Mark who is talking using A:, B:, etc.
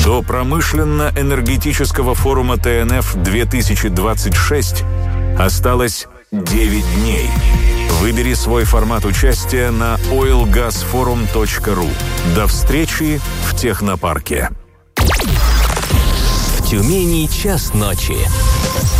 A: До промышленно-энергетического форума ТНФ-2026 осталось 9 дней. Выбери свой формат участия на oilgasforum.ru. До встречи в технопарке.
B: В Тюмени час ночи.